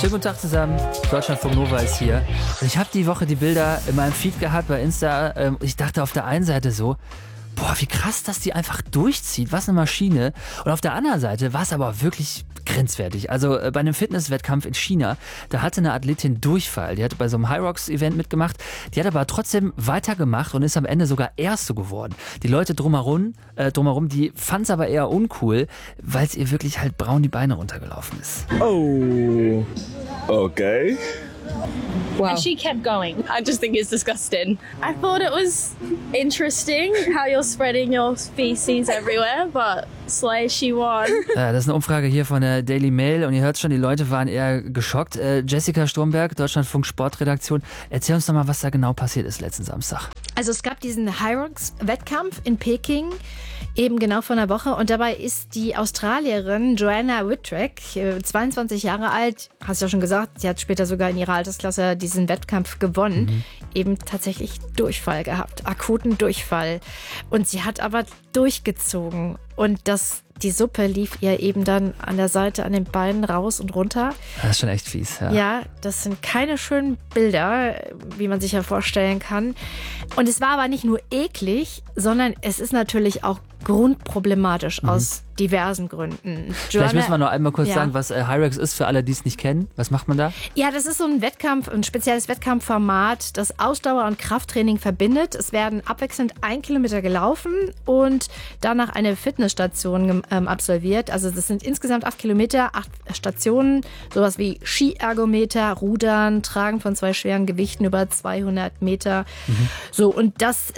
Schönen guten Tag zusammen, Deutschlandfunk Nova ist hier. Und ich habe die Woche die Bilder in meinem Feed gehabt bei Insta. Ich dachte auf der einen Seite so, boah, wie krass, dass die einfach durchzieht, was eine Maschine. Und auf der anderen Seite war es aber wirklich grenzwertig. Also bei einem Fitnesswettkampf in China, da hatte eine Athletin Durchfall. Die hat bei so einem Hyrox-Event mitgemacht. Die hat aber trotzdem weitergemacht und ist am Ende sogar Erste geworden. Die Leute drumherum, die fanden es aber eher uncool, weil es ihr wirklich halt braun die Beine runtergelaufen ist. Oh, okay. Wow. And she kept going. I just think it's disgusting. I thought it was interesting how you're spreading your feces everywhere, but slay, she won. Das ist eine Umfrage hier von der Daily Mail und ihr hört schon, die Leute waren eher geschockt. Jessica Sturmberg, Deutschlandfunk Sportredaktion, erzähl uns doch mal, was da genau passiert ist letzten Samstag. Also es gab diesen Hyrox-Wettkampf in Peking, eben genau vor einer Woche. Und dabei ist die Australierin Joanna Whittrack, 22 Jahre alt, hast du ja schon gesagt, sie hat später sogar in ihrer Altersklasse diesen Wettkampf gewonnen, eben tatsächlich Durchfall gehabt, akuten Durchfall. Und sie hat aber durchgezogen und die Suppe lief ihr eben dann an der Seite, an den Beinen raus und runter. Das ist schon echt fies, ja. Ja, das sind keine schönen Bilder, wie man sich ja vorstellen kann. Und es war aber nicht nur eklig, sondern es ist natürlich auch grundproblematisch aus diversen Gründen. Vielleicht müssen wir noch einmal kurz Ja. sagen, was Hyrox ist, für alle, die es nicht kennen. Was macht man da? Ja, das ist so ein Wettkampf, ein spezielles Wettkampfformat, das Ausdauer- und Krafttraining verbindet. Es werden abwechselnd 1 Kilometer gelaufen und danach eine Fitnessstation absolviert. Also das sind insgesamt 8 Kilometer, 8 Stationen, sowas wie Skiergometer, Rudern, Tragen von 2 schweren Gewichten über 200 Meter. So, und das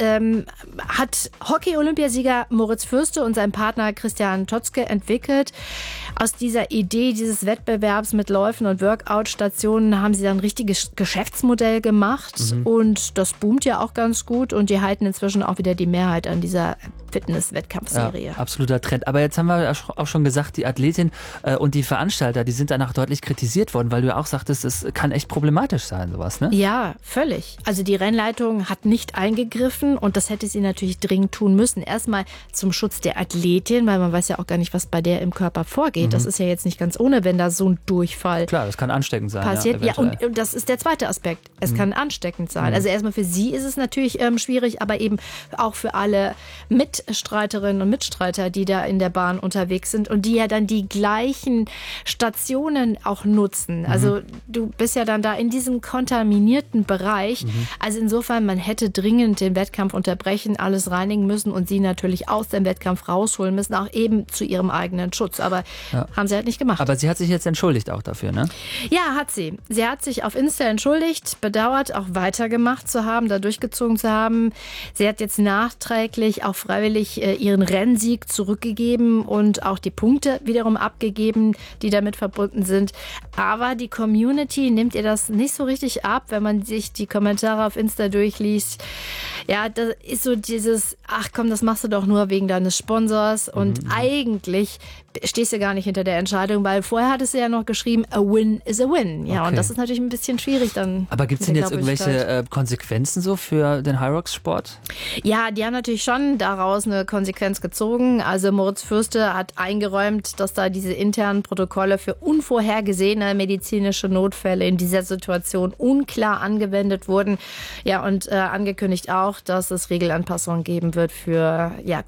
hat Hockey-Olympiasieger Moritz Fürste und sein Partner Christian Totzke entwickelt. Aus dieser Idee dieses Wettbewerbs mit Läufen und Workout-Stationen haben sie dann ein richtiges Geschäftsmodell gemacht und das boomt ja auch ganz gut und die halten inzwischen auch wieder die Mehrheit an dieser Fitness-Wettkampfserie. Ja, absoluter Trend. Aber jetzt haben wir auch schon gesagt, die Athletin und die Veranstalter, die sind danach deutlich kritisiert worden, weil du ja auch sagtest, es kann echt problematisch sein, sowas, ne? Ja, völlig. Also die Rennleitung hat nicht eingegriffen und das hätte sie natürlich dringend tun müssen. Erstmal zum Schutz der Athletin, weil man weiß ja auch gar nicht, was bei der im Körper vorgeht. Das ist ja jetzt nicht ganz ohne, wenn da so ein Durchfall Klar, das kann ansteckend sein. passiert. Ja, eventuell. und das ist der zweite Aspekt. Es kann ansteckend sein. Also erstmal für sie ist es natürlich schwierig, aber eben auch für alle Mitstreiterinnen und Mitstreiter, die da in der Bahn unterwegs sind und die ja dann die gleichen Stationen auch nutzen. Also du bist ja dann da in diesem kontaminierten Bereich. Also insofern, man hätte dringend den Wettkampf unterbrechen, alles reinigen müssen und sie natürlich aus dem Wettkampf rausholen müssen, auch eben zu ihrem eigenen Schutz. Aber haben sie halt nicht gemacht. Aber sie hat sich jetzt entschuldigt auch dafür, ne? Ja, hat sie. Sie hat sich auf Insta entschuldigt, bedauert, auch weitergemacht zu haben, da durchgezogen zu haben. Sie hat jetzt nachträglich auch freiwillig ihren Rennsieg zurückgegeben und auch die Punkte wiederum abgegeben, die damit verbunden sind. Aber die Community nimmt ihr das nicht so richtig ab, wenn man sich die Kommentare auf Insta durchliest. Ja, das ist so dieses, ach komm, das machst du doch nur wegen deines Sponsors. Und eigentlich stehst du gar nicht hinter der Entscheidung, weil vorher hattest du ja noch geschrieben, a win is a win. Ja, Okay. und das ist natürlich ein bisschen schwierig dann. Aber gibt es denn mit jetzt der Glaubwürdigkeit. irgendwelche Konsequenzen so für den Hyrox-Sport? Ja, die haben natürlich schon daraus eine Konsequenz gezogen. Also Moritz Fürste hat eingeräumt, dass da diese internen Protokolle für unvorhergesehene medizinische Notfälle in dieser Situation unklar angewendet wurden. Ja, und angekündigt auch, dass es Regelanpassungen geben wird für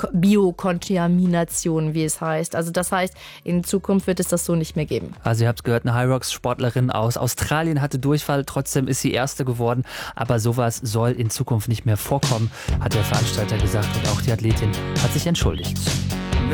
Biokontamination, wie es heißt. Also das heißt, in Zukunft wird es das so nicht mehr geben. Also ihr habt gehört, eine Hyrox-Sportlerin aus Australien hatte Durchfall, trotzdem ist sie Erste geworden. Aber sowas soll in Zukunft nicht mehr vorkommen, hat der Veranstalter gesagt und auch die Athletin hat sich entschuldigt.